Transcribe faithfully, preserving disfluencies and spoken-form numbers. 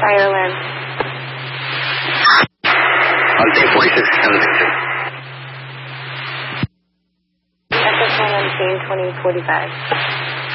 Fire alarm. On team forty-six, seven six six. S S one on team twenty forty-five.